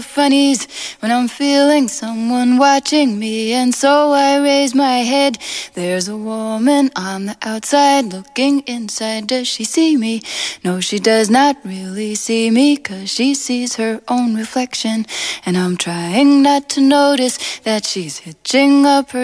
funnies when I'm feeling someone watching me, and so I raise my head. There's a woman on the outside looking inside. Does she see me? No, she does not really see me, 'cause she sees her own reflection, and I'm trying not to notice that she's hitching up her